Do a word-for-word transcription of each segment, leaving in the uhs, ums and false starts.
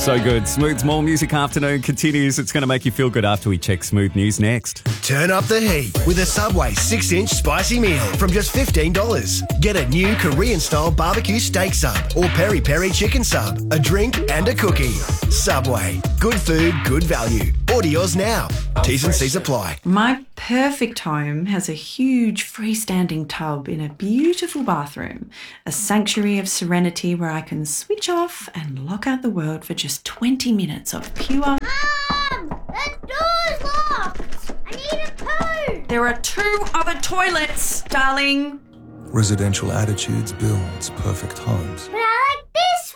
So good. Smooth's More Music Afternoon continues. It's going to make you feel good after we check Smooth News next. Turn up the heat with a Subway six inch spicy meal from just fifteen dollars. Get a new Korean-style barbecue steak sub or peri-peri chicken sub, a drink and a cookie. Subway. Good food, good value. Order yours now. T's and C's apply. My perfect home has a huge freestanding tub in a beautiful bathroom, a sanctuary of serenity where I can switch off and lock out the world for just twenty minutes of pure... Mum! The door's locked! I need a poo! There are two other toilets, darling. Residential Attitudes builds perfect homes. But I like this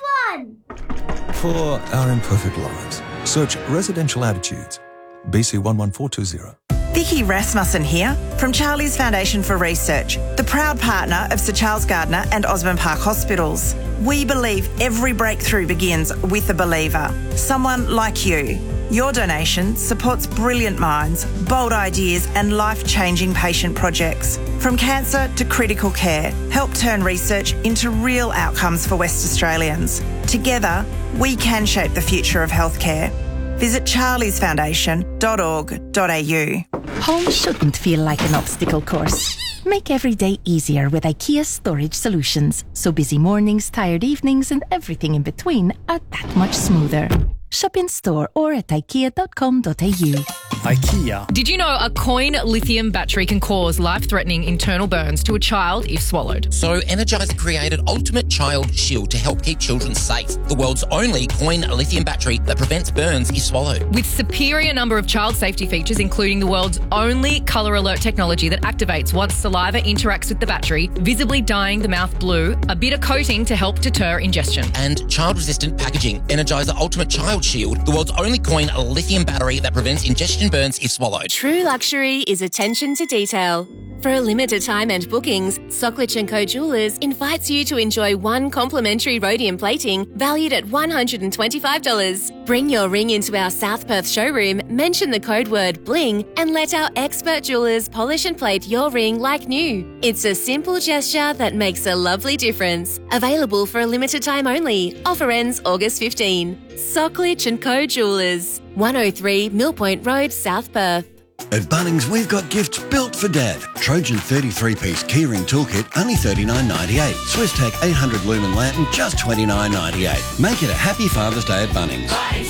one! For our imperfect lives, search Residential Attitudes. B C one one four two zero. Vicky Rasmussen here from Charlie's Foundation for Research, the proud partner of Sir Charles Gardner and Osborne Park Hospitals. We believe every breakthrough begins with a believer, someone like you. Your donation supports brilliant minds, bold ideas and life-changing patient projects. From cancer to critical care, help turn research into real outcomes for West Australians. Together, we can shape the future of healthcare. Visit charlies foundation dot org dot a u. Home shouldn't feel like an obstacle course. Make every day easier with IKEA Storage Solutions, so busy mornings, tired evenings and everything in between are that much smoother. Shop in store or at ikea dot com dot a u. IKEA. Did you know a coin lithium battery can cause life-threatening internal burns to a child if swallowed? So Energizer created Ultimate Child Shield to help keep children safe. The world's only coin lithium battery that prevents burns if swallowed. With superior number of child safety features, including the world's only colour alert technology that activates once saliva interacts with the battery, visibly dyeing the mouth blue, a bitter coating to help deter ingestion. And child-resistant packaging. Energizer Ultimate Child Shield, the world's only coin lithium battery that prevents ingestion burns if swallowed. True luxury is attention to detail. For a limited time and bookings, Socklich and Co Jewellers invites you to enjoy one complimentary rhodium plating valued at one hundred twenty-five dollars. Bring your ring into our South Perth showroom, mention the code word BLING and let our expert jewellers polish and plate your ring like new. It's a simple gesture that makes a lovely difference. Available for a limited time only. Offer ends August fifteenth. Socklich and Co Jewellers, one oh three Mill Point Road, South Perth. At Bunnings, we've got gifts built for Dad. Trojan thirty-three piece keyring toolkit, only thirty-nine ninety-eight. Swisstech eight hundred lumen lantern, just twenty-nine ninety-eight. Make it a happy Father's Day at Bunnings.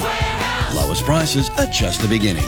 Lowest prices are just the beginning.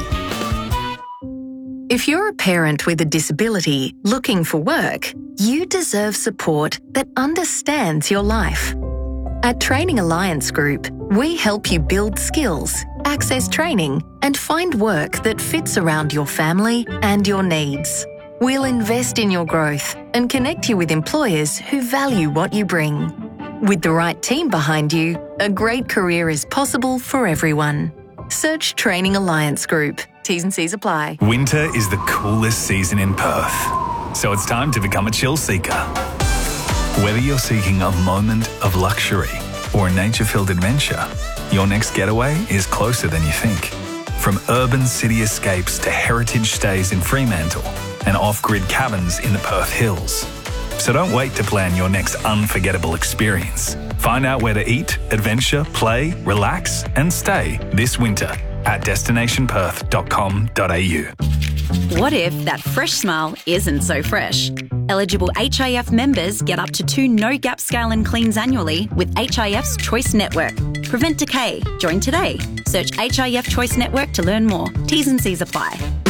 If you're a parent with a disability looking for work, you deserve support that understands your life. At Training Alliance Group, we help you build skills, access training, and find work that fits around your family and your needs. We'll invest in your growth and connect you with employers who value what you bring. With the right team behind you, a great career is possible for everyone. Search Training Alliance Group. T's and C's apply. Winter is the coolest season in Perth, so it's time to become a chill seeker. Whether you're seeking a moment of luxury or a nature-filled adventure, your next getaway is closer than you think. From urban city escapes to heritage stays in Fremantle and off-grid cabins in the Perth Hills. So don't wait to plan your next unforgettable experience. Find out where to eat, adventure, play, relax and stay this winter at destination perth dot com dot a u. What if that fresh smile isn't so fresh? Eligible H I F members get up to two no-gap scale and cleans annually with H I F's Choice Network. Prevent decay. Join today. Search H I F Choice Network to learn more. T's and C's apply.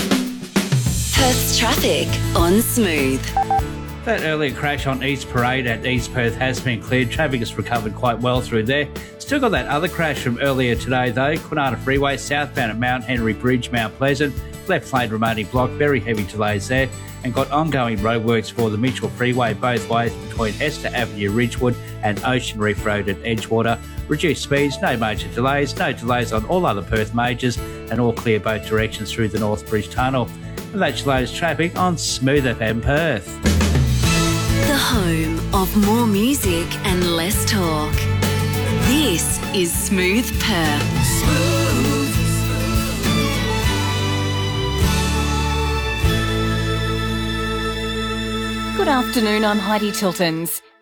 Perth's traffic on Smooth. That earlier crash on East Parade at East Perth has been cleared. Traffic has recovered quite well through there. Still got that other crash from earlier today though. Kwinana Freeway southbound at Mount Henry Bridge, Mount Pleasant. Left lane remaining blocked, very heavy delays there. And got ongoing roadworks for the Mitchell Freeway both ways between Hester Avenue, Ridgewood and Ocean Reef Road at Edgewater. Reduced speeds, no major delays, no delays on all other Perth majors and all clear both directions through the North Bridge Tunnel. And that's your latest traffic on Smooth F M Perth. The home of more music and less talk. This is Smooth Perth. Smooth. Good afternoon, I'm Heidi Tiltons.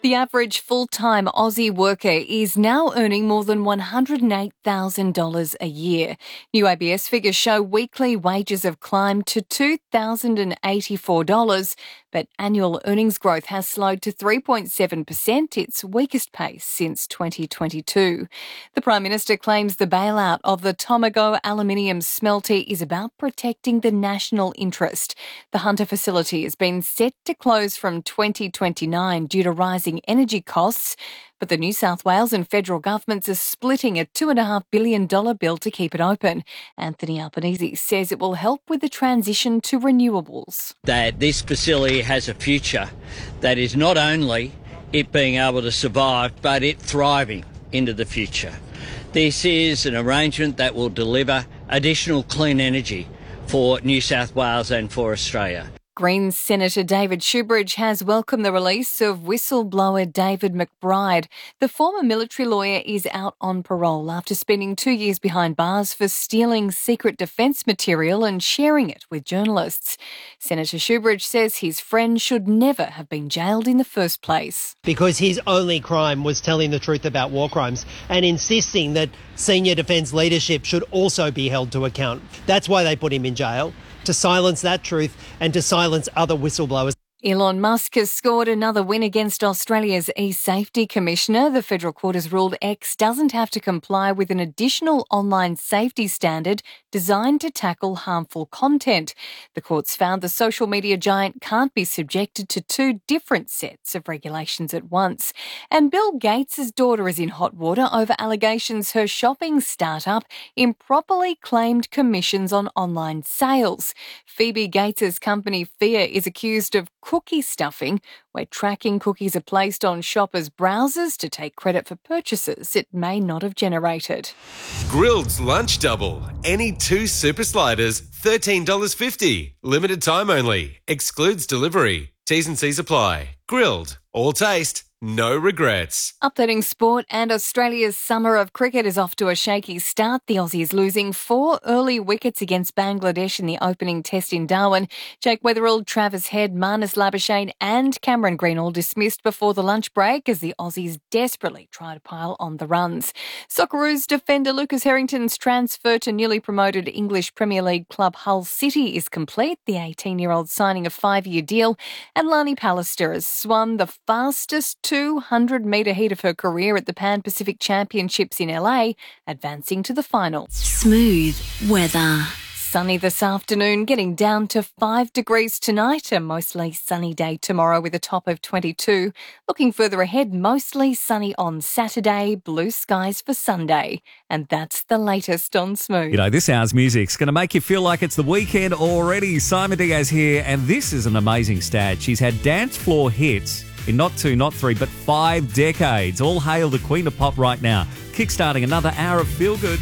The average full-time Aussie worker is now earning more than one hundred eight thousand dollars a year. New A B S figures show weekly wages have climbed to two thousand eighty-four dollars, but annual earnings growth has slowed to three point seven percent, its weakest pace since twenty twenty-two. The Prime Minister claims the bailout of the Tomago aluminium smelter is about protecting the national interest. The Hunter facility has been set to close from twenty twenty-nine due to rising energy costs, but the New South Wales and federal governments are splitting a two point five billion dollars bill to keep it open. Anthony Albanese says it will help with the transition to renewables. That this facility has a future that is not only it being able to survive, but it thriving into the future. This is an arrangement that will deliver additional clean energy for New South Wales and for Australia. Greens Senator David Shoebridge has welcomed the release of whistleblower David McBride. The former military lawyer is out on parole after spending two years behind bars for stealing secret defence material and sharing it with journalists. Senator Shoebridge says his friend should never have been jailed in the first place. Because his only crime was telling the truth about war crimes and insisting that senior defence leadership should also be held to account. That's why they put him in jail, to silence that truth and to silence other whistleblowers. Elon Musk has scored another win against Australia's e-safety commissioner. The federal court has ruled X doesn't have to comply with an additional online safety standard designed to tackle harmful content. The court's found the social media giant can't be subjected to two different sets of regulations at once. And Bill Gates' daughter is in hot water over allegations her shopping startup improperly claimed commissions on online sales. Phoebe Gates' company Fear is accused of cookie stuffing, where tracking cookies are placed on shoppers' browsers to take credit for purchases it may not have generated. Grilled's Lunch Double. Any two super sliders, thirteen dollars fifty. Limited time only. Excludes delivery. T's and C's apply. Grilled. All taste. No regrets. Updating sport, and Australia's summer of cricket is off to a shaky start. The Aussies losing four early wickets against Bangladesh in the opening test in Darwin. Jake Weatherald, Travis Head, Marnus Labuschagne and Cameron Green all dismissed before the lunch break as the Aussies desperately try to pile on the runs. Socceroos defender Lucas Harrington's transfer to newly promoted English Premier League club Hull City is complete. The eighteen-year-old signing a five-year deal, and Lani Pallister has swum the fastest two hundred metre heat of her career at the Pan Pacific Championships in L A, advancing to the final. Smooth weather. Sunny this afternoon, getting down to five degrees tonight. A mostly sunny day tomorrow with a top of twenty-two. Looking further ahead, mostly sunny on Saturday, blue skies for Sunday. And that's the latest on Smooth. You know, this hour's music's going to make you feel like it's the weekend already. Simon Diaz here, and this is an amazing stat. She's had dance floor hits in not two, not three, but five decades. All hail the Queen of Pop right now. Kickstarting another hour of Feel Good.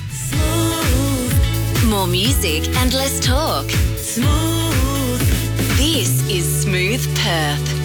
More music and less talk. Smooth. This is Smooth Perth.